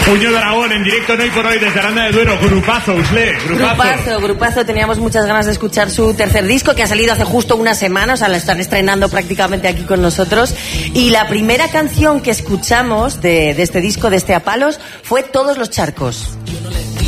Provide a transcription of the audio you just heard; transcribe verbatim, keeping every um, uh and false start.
Puño Dragón en directo en Hoy por Hoy desde Aranda de Duero. Grupazo, Usle, grupazo. Grupazo, grupazo. Teníamos muchas ganas de escuchar su tercer disco que ha salido hace justo una semana, o sea, lo están estrenando prácticamente aquí con nosotros. Y la primera canción que escuchamos de, de este disco, de este A Palos, fue Todos los Charcos.